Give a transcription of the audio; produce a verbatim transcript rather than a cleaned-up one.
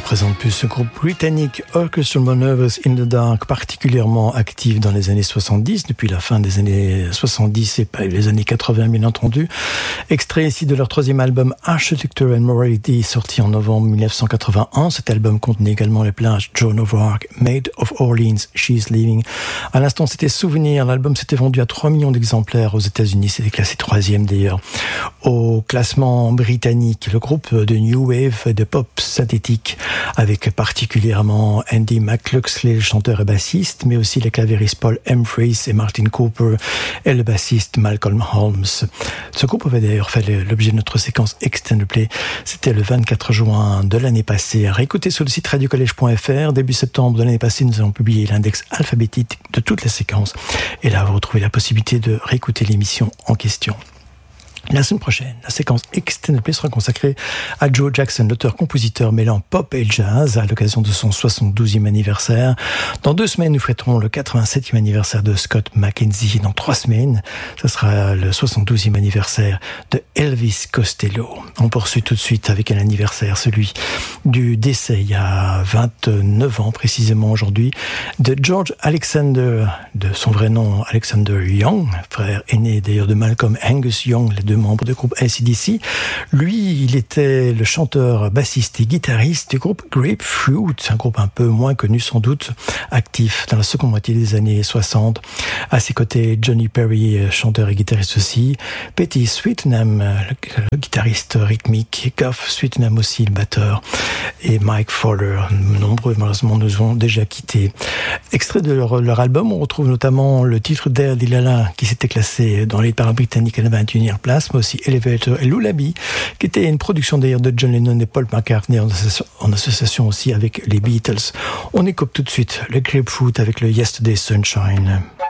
présente plus ce groupe britannique Orchestral Manoeuvres in the Dark, particulièrement actif dans les années soixante-dix, depuis la fin des années soixante-dix et pas les années quatre-vingts bien entendu. Extrait ici de leur troisième album Architecture and Morality, sorti en novembre mille neuf cent quatre-vingt-un. Cet album contenait également les plages Joan of Arc, Maid of Orleans, She's Leaving. À l'instant, c'était Souvenir. L'album s'était vendu à trois millions d'exemplaires aux États-Unis. C'était classé troisième d'ailleurs au classement britannique. Le groupe de New Wave et de pop synthétique, avec particulièrement Andy McLuxley, le chanteur et bassiste, mais aussi les clavéristes Paul Humphries et Martin Cooper et le bassiste Malcolm Holmes. Ce groupe avait d'ailleurs fait l'objet de notre séquence Extended Play. C'était le vingt-quatre juin de l'année passée. À réécouter sur le site radio collège point f r. Début septembre de l'année passée, nous avons publié l'index alphabétique de toutes les séquences. Et là, vous retrouvez la possibilité de réécouter l'émission en question. La semaine prochaine, la séquence Extended Play sera consacrée à Joe Jackson, l'auteur-compositeur mêlant pop et jazz à l'occasion de son soixante-douzième anniversaire. Dans deux semaines, nous fêterons le quatre-vingt-septième anniversaire de Scott McKenzie. Dans trois semaines, ce sera le soixante-douzième anniversaire de Elvis Costello. On poursuit tout de suite avec un anniversaire, celui du décès il y a vingt-neuf ans précisément aujourd'hui, de George Alexander, de son vrai nom Alexander Young, frère aîné d'ailleurs de Malcolm Angus Young, les deux membre du groupe A C D C. Lui, il était le chanteur, bassiste et guitariste du groupe Grapefruit, un groupe un peu moins connu sans doute, actif dans la seconde moitié des années soixante. À ses côtés, Johnny Perry, chanteur et guitariste aussi, Patti Sweetnam, le, le guitariste rythmique, Goff Sweetnam aussi, le batteur, et Mike Fowler. Nombreux, malheureusement, nous ont déjà quittés. Extrait de leur, leur album, on retrouve notamment le titre d'Air Dillala, qui s'était classé dans les parages britanniques à la vingt et unième place, mais aussi Elevator et Lullaby, qui était une production d'ailleurs de John Lennon et Paul McCartney en association, en association aussi avec les Beatles. On écoute tout de suite le Grapefruit avec le Yesterday Sunshine.